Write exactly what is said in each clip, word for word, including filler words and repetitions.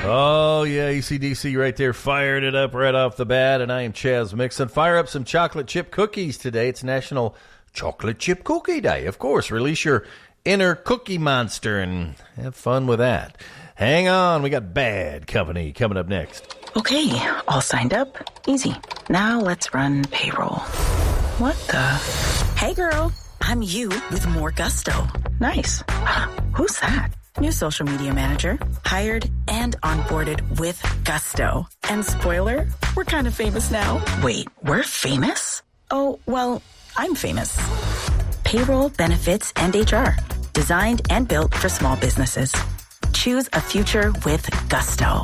Oh, yeah, A C D C right there, fired it up right off the bat, and I am Chaz Mixon. Fire up some chocolate chip cookies today. It's National Chocolate Chip Cookie Day. Of course, release your inner cookie monster and have fun with that. Hang on, we got Bad Company coming up next. Okay, all signed up. Easy. Now let's run payroll. What the? Hey, girl. I'm you with more gusto. Nice. Who's that? New social media manager. Hired and onboarded with gusto. And spoiler, we're kind of famous now. Wait, we're famous? Oh, well, I'm famous. Payroll, benefits, and H R. Designed and built for small businesses. Choose a future with gusto.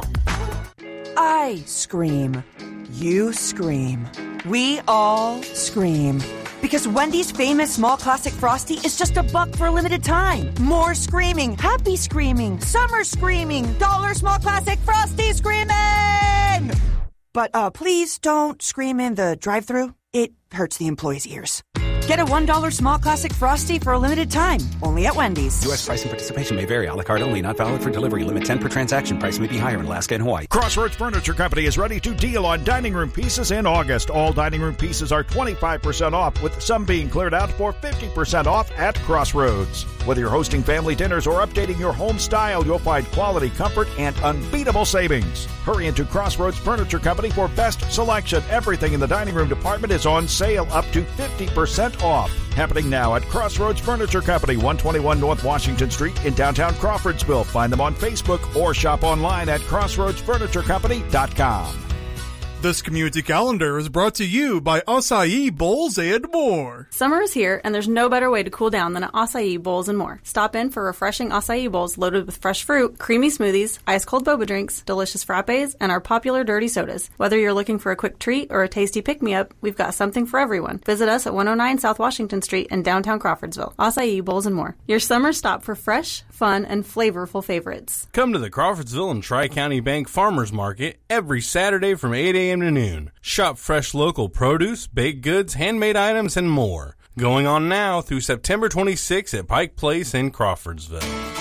I scream. You scream. We all scream. Because Wendy's famous small classic Frosty is just a buck for a limited time. More screaming, happy screaming, summer screaming, dollar small classic Frosty screaming! But uh, please don't scream in the drive-thru. It hurts the employees' ears. Get a one dollar small classic Frosty for a limited time. Only at Wendy's. U S price and participation may vary. A la carte only. Not valid for delivery. Limit ten per transaction. Price may be higher in Alaska and Hawaii. Crossroads Furniture Company is ready to deal on dining room pieces in August. All dining room pieces are twenty-five percent off, with some being cleared out for fifty percent off at Crossroads. Whether you're hosting family dinners or updating your home style, you'll find quality, comfort, and unbeatable savings. Hurry into Crossroads Furniture Company for best selection. Everything in the dining room department is on sale up to fifty percent off. Happening now at Crossroads Furniture Company, one twenty-one North Washington Street in downtown Crawfordsville. Find them on Facebook or shop online at crossroads furniture company dot com. This community calendar is brought to you by Acai Bowls and More. Summer is here, and there's no better way to cool down than at Acai Bowls and More. Stop in for refreshing acai bowls loaded with fresh fruit, creamy smoothies, ice-cold boba drinks, delicious frappes, and our popular dirty sodas. Whether you're looking for a quick treat or a tasty pick-me-up, we've got something for everyone. Visit us at one oh nine South Washington Street in downtown Crawfordsville. Acai Bowls and More. Your summer stop for fresh, fun, and flavorful favorites. Come to the Crawfordsville and Tri-County Bank Farmers Market every Saturday from eight a.m. to noon. Shop fresh local produce, baked goods, handmade items, and more. Going on now through September twenty-sixth at Pike Place in Crawfordsville.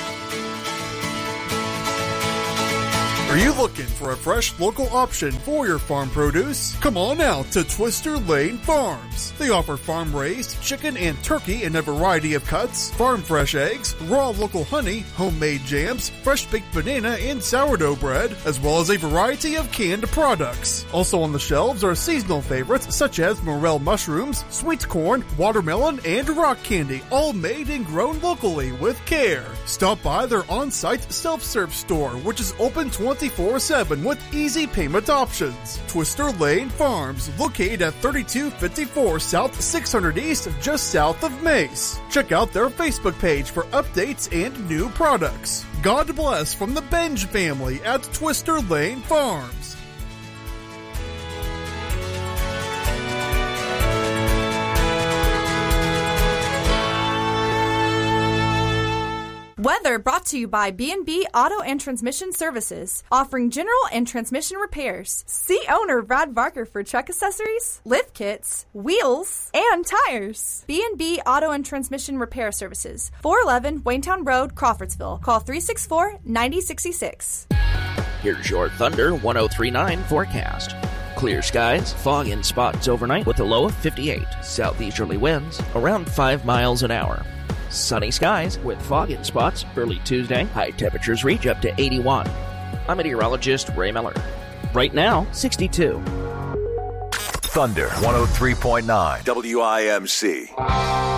Are you looking for a fresh local option for your farm produce? Come on out to Twister Lane Farms. They offer farm-raised chicken and turkey in a variety of cuts, farm-fresh eggs, raw local honey, homemade jams, fresh-baked banana and sourdough bread, as well as a variety of canned products. Also on the shelves are seasonal favorites such as morel mushrooms, sweet corn, watermelon, and rock candy, all made and grown locally with care. Stop by their on-site self-serve store, which is open twenty-four seven with easy payment options. Twister Lane Farms, located at thirty-two fifty-four South six hundred East, just south of Mace. Check out their Facebook page for updates and new products. God bless from the Benj family at Twister Lane Farms. Weather brought to you by B and B Auto and Transmission Services, offering general and transmission repairs. See owner Brad Barker for truck accessories, lift kits, wheels, and tires. B and B Auto and Transmission Repair Services, four eleven Waynetown Road, Crawfordsville. Call three six four, nine zero six six. Here's your Thunder one oh three point nine forecast. Clear skies, fog in spots overnight with a low of fifty-eight. Southeasterly winds around five miles an hour. Sunny skies with fog in spots early Tuesday. High temperatures reach up to eighty-one. I'm meteorologist Ray Miller. Right now, sixty-two. Thunder one oh three point nine W I M C.